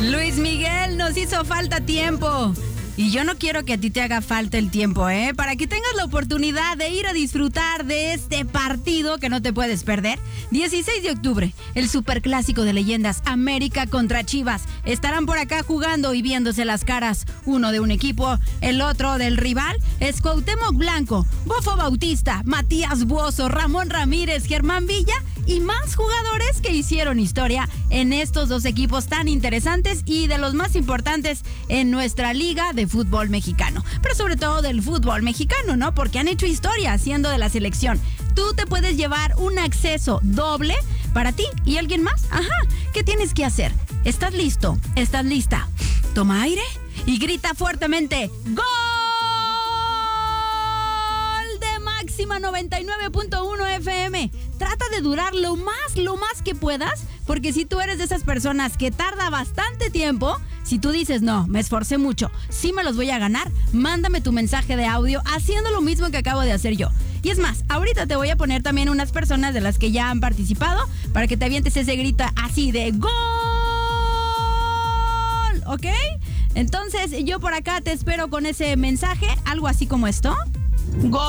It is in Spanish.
Luis Miguel, nos hizo falta tiempo. Y yo no quiero que a ti te haga falta el tiempo, para que tengas la oportunidad de ir a disfrutar de este partido que no te puedes perder. 16 de octubre, el superclásico de leyendas, América contra Chivas. Estarán por acá jugando y viéndose las caras, uno de un equipo, el otro del rival. Es Cuauhtémoc Blanco, Bofo Bautista, Matías Buoso, Ramón Ramírez, Germán Villa y más jugadores que hicieron historia en estos dos equipos tan interesantes y de los más importantes en nuestra liga de fútbol mexicano, pero sobre todo del fútbol mexicano, ¿no? Porque han hecho historia siendo de la selección. Tú te puedes llevar un acceso doble para ti y alguien más. Ajá, ¿qué tienes que hacer? ¿Estás listo? ¿Estás lista? Toma aire y grita fuertemente ¡Gol! De Máxima 99.1 FM. Trata de durar lo más que puedas, porque si tú eres de esas personas que tarda bastante tiempo, si tú dices, no, me esforcé mucho, sí me los voy a ganar, mándame tu mensaje de audio haciendo lo mismo que acabo de hacer yo. Y es más, ahorita te voy a poner también unas personas de las que ya han participado para que te avientes ese grito así de ¡Gol! ¿Ok? Entonces yo por acá te espero con ese mensaje, algo así como esto. ¡Gol!